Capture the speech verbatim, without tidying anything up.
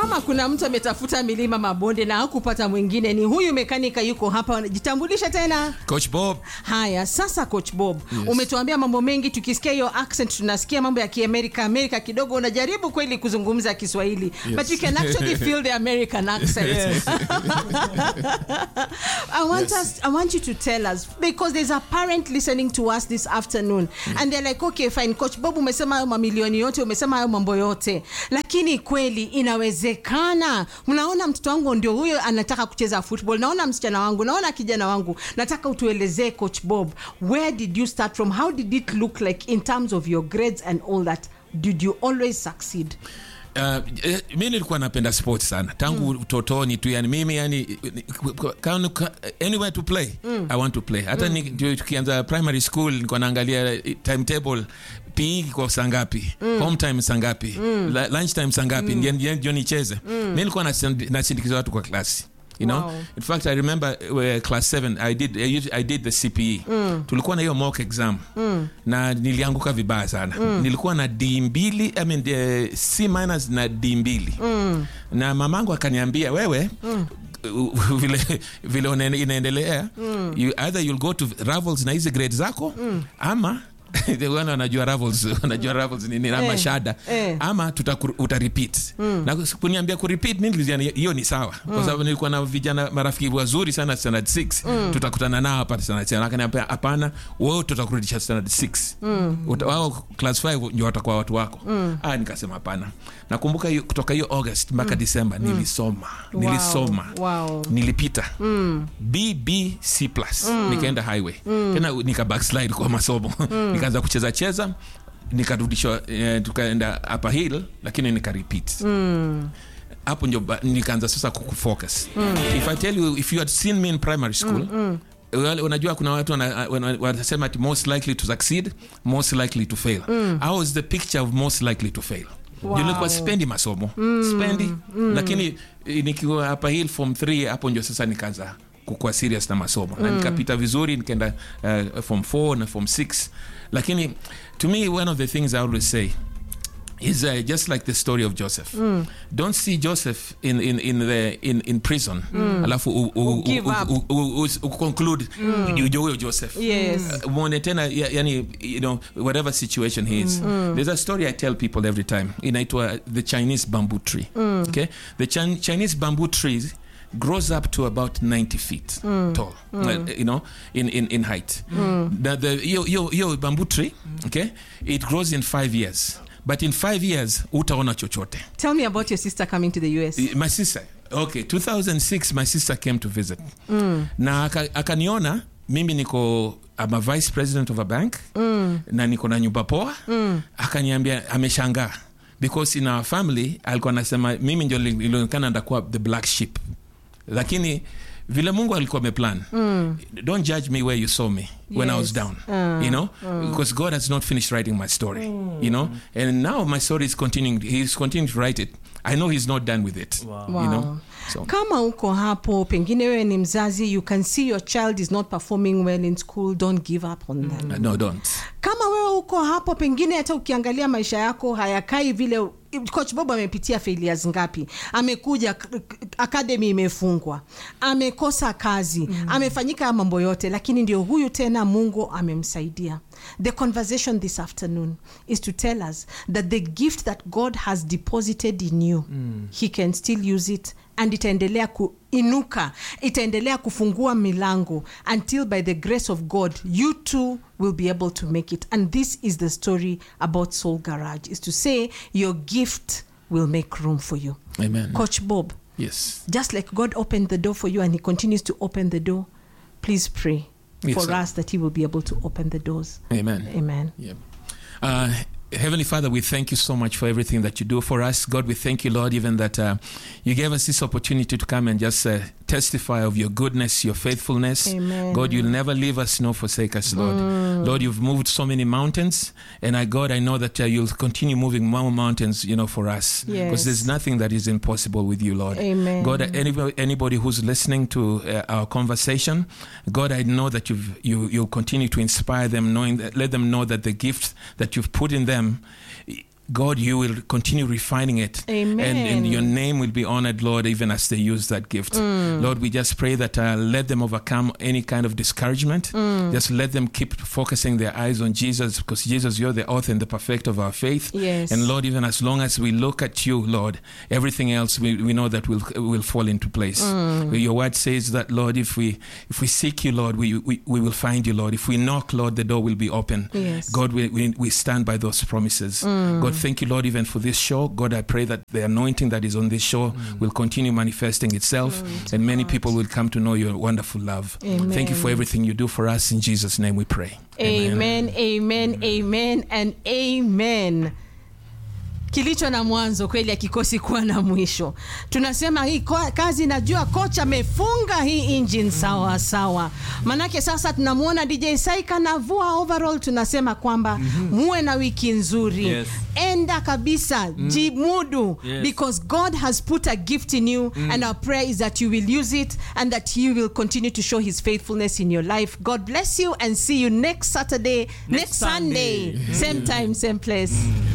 Kama kuna mtu ametafuta milima mabonde na hakupata mwingine, ni huyu mekanika yuko hapa. Jitambulisha tena. Coach Bob. Haya, sasa Coach Bob, yes. Umetuambia mambo mengi, tukisikia hiyo accent tunasikia mambo ya Kiamerika, Amerika kidogo, unajaribu kweli kuzungumza Kiswahili, yes. But you can actually feel the American accent. Yes. I want yes. us I want you to tell us, because there's a parent listening to us this afternoon, mm. and they're like, okay fine Coach Bob, umesema hayo mamilioni yote, umesema hayo mambo yote, lakini kweli inawezekana? Mnaona mtoto wangu ndio huyo anataka kucheza football, naona msichana wangu, naona kijana wangu, nataka utuelezee Coach Bob, where did you start from? How did it look like in terms of your grades and all that? Did you always succeed? Uh, mimi nilikuwa napenda sports sana tangu mm. utotoni tu, yani mimi yani anywhere to play, mm. I want to play. Hata mm. tukianza primary school nilikuwa naangalia timetable, P E kwa saa ngapi, mm. home time saa ngapi, mm. lunch time saa ngapi, mm. ndio ndio nicheze. Mimi nilikuwa nasindikiza watu kwa class. You know, wow. In fact, I remember uh, class seven, I did I, used, I did the C P E. Mm. Tulikuwa na hiyo mock exam. Mm. Na nilianguka vibaya sana. Mm. Nilikuwa na D mbili, I mean uh, C minus na D mbili. Mm. Na mamangu akaniambia, wewe, mm. vile vile inaendelea, mm. you either you'll go to Ravels na hizi grades zako, mm. ama wana wanajua Ravels, wanajua Ravels ni ni ama shada, eh. ama tuta repeat. Mm. Na kuniambia ku repeat, mimi nilizania hiyo ni sawa, mm. kwa sababu nilikuwa na vijana marafiki wazuri sana standard six, mm. tutakutana nao hapa standard six. Akaniambia hapana, wewe tutakurudisha standard six, mm. wao class five ndio watakuwa watu wako. Mm. Ah, nikasema hapana. Nakumbuka hiyo kutoka hiyo August mpaka mm. December, mm. nilisoma, wow. nilisoma. Wow. Nilipita. Mm. B B C plus, mm. nikaenda highway. Mm. Tena nika backslide kwa masomo. Mm. Nikaanza kucheza cheza, nikarudishwa, eh, tukaenda upper hill, lakini nika repeat. Mm. Hapo ndio nikaanza sasa kufocus. Mm. If I tell you, if you had seen me in primary school, mm. well, unajua kuna watu wanasema ati most likely to succeed, most likely to fail. Mm. I was the picture of most likely to fail. Wow. Nilikuwa spendi masomo, mm. spendi, mm. lakini nikiwa upper hill form three, hapo ndio sasa nikaanza kukuwa serious na masomo. Mm. Na nikapita vizuri, nikaenda uh, form four na form six. Lakini to me, one of the things I always say is uh, just like the story of Joseph. Mm. Don't see Joseph in in in the in in prison. Mm. Alafu u, u, u, give up. U, u, u, u conclude you Joseph. Yes. Mwone uh, tena yani, you know, whatever situation he is. Mm. There's a story I tell people every time. Inaitwa the Chinese bamboo tree. Mm. Okay? The Ch- Chinese bamboo tree grows up to about ninety feet mm. tall, mm. uh, you know, in, in, in height. Mm. The, the, your, your, your bamboo tree, okay, it grows in five years. But in five years, utaona chochote. Tell me about your sister coming to the U S. My sister, okay, two thousand six, my sister came to visit. Mm. Na akaniona, mimi niko, I'm a vice president of a bank, mm. na niko na nyumba poa, mm. akaniambia, ameshangaa. Because in our family, alikuwa nasema, mimi ndio nilionekana ndakuwa the black sheep. Lakini vile Mungu alikuwa ameplan, mm. don't judge me where you saw me, yes. when I was down, uh, you know, uh. because God has not finished writing my story, mm. you know, and now my story is continuing. He's continuing to write it. I know he's not done with it. Wow. Wow. You know. So. Kama uko hapo, pengine wewe ni mzazi, you can see your child is not performing well in school, don't give up on them. Uh, no, don't. Kama wewe uko hapo, pengine hata ukiangalia maisha yako hayakai vile. Coach Bob amepitia failures ngapi? Amekuja academy imefungwa, amekosa kazi, mm. amefanyika mambo yote, lakini ndio huyu tena Mungu amemsaidia. The conversation this afternoon is to tell us that the gift that God has deposited in you, mm. he can still use it, and itaendelea kuinuka, itaendelea kufungua milango until by the grace of God you too will be able to make it. And this is the story about Soul Garage, is to say your gift will make room for you. Amen. Coach Bob, yes, just like God opened the door for you and he continues to open the door, please pray yes, for sir. us that he will be able to open the doors. Amen. Amen. Yeah. Uh, Heavenly Father, we thank you so much for everything that you do for us. God, we thank you, Lord, even that uh, you gave us this opportunity to come and just uh, testify of your goodness, your faithfulness. Amen. God, you'll never leave us nor forsake us, Lord. Mm. Lord, you've moved so many mountains, and I, God, I know that uh, you'll continue moving more mountains, you know, for us. Because yes. there's nothing that is impossible with you, Lord. Amen. God, anybody, anybody who's listening to uh, our conversation, God, I know that you've, you, you'll continue to inspire them, knowing that, let them know that the gift that you've put in them, God, you will continue refining it. Amen. And, and your name will be honored, Lord, even as they use that gift. Mm. Lord, we just pray that uh, let them overcome any kind of discouragement. Mm. Just let them keep focusing their eyes on Jesus, because Jesus, you're the author and the perfecter of our faith. Yes. And Lord, even as long as we look at you, Lord, everything else we, we know that will will fall into place. Mm. Your word says that, Lord, if we if we seek you, Lord, we, we, we will find you, Lord. If we knock, Lord, the door will be open. Yes. God, we, we, we stand by those promises. Mm. God, thank you, Lord, even for this show. God, I pray that the anointing that is on this show mm. will continue manifesting itself, Glory and many God. people will come to know your wonderful love. Amen. Thank you for everything you do for us. In Jesus' name we pray. Amen, amen, amen, amen and amen. Kilicho na mwanzo kweli hakikosi kuwa na mwisho. Tunasema hii kazi, najua kocha amefunga hii engine sawa sawa. Manake sasa tunamuona D J Saika navua overall, tunasema kwamba mm-hmm. muwe na wiki nzuri. Yes. Enda kabisa, mm. jimudu, yes. because God has put a gift in you mm. and our prayer is that you will use it and that he will continue to show his faithfulness in your life. God bless you and see you next Saturday, next, next Sunday, Sunday. Mm. same time, same place. Mm.